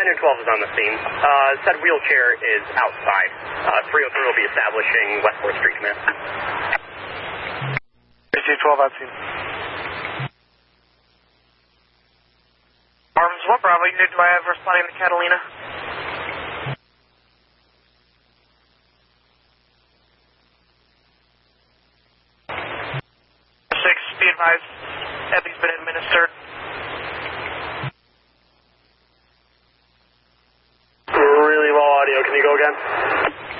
Diner 12 is on the scene. Said wheelchair is outside. 303 will be establishing West 4th Street, command. 12 on scene. Arms, what Bravo unit do I have responding to Catalina? 6, be advised, Epi's been administered. Really low audio, can you go again?